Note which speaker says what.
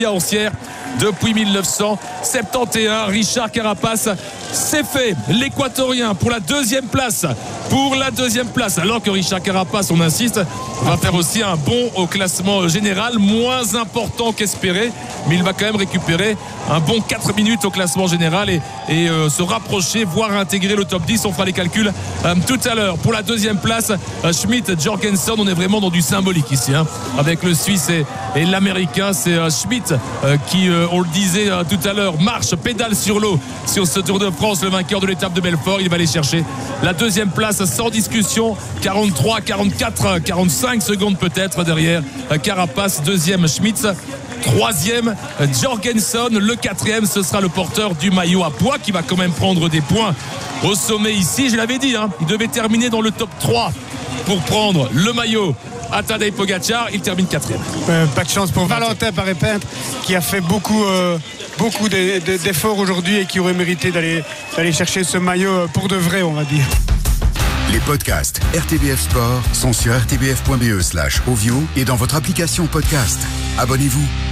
Speaker 1: Haussière depuis 1971. Richard Carapace, c'est fait. L'Équatorien pour la deuxième place. Alors que Richard Carapace, on insiste, va faire aussi un bond au classement général, moins important qu'espéré, mais il va quand même récupérer un bon 4 minutes au classement général et se rapprocher, voire intégrer le top 10. On fera les calculs tout à l'heure. Pour la deuxième place, Schmidt, Jorgensen, on est vraiment dans du symbolique ici, avec le Suisse et l'Américain. C'est Schmidt qui, on le disait tout à l'heure, marche, pédale sur l'eau sur ce Tour de France, le vainqueur de l'étape de Belfort. Il va aller chercher la deuxième place sans discussion, 43, 44, 45 secondes peut-être derrière Carapace. Deuxième Schmidt, troisième Jorgensen, le quatrième ce sera le porteur du maillot à pois qui va quand même prendre des points au sommet ici. Je l'avais dit, il devait terminer dans le top 3 pour prendre le maillot à Tadej Pogacar. Il termine quatrième.
Speaker 2: Pas de chance pour Valentin Paré-Peintre qui a fait beaucoup d'efforts aujourd'hui et qui aurait mérité d'aller chercher ce maillot pour de vrai, on va dire.
Speaker 3: Les podcasts RTBF Sport sont sur rtbf.be/audio et dans votre application podcast. Abonnez-vous.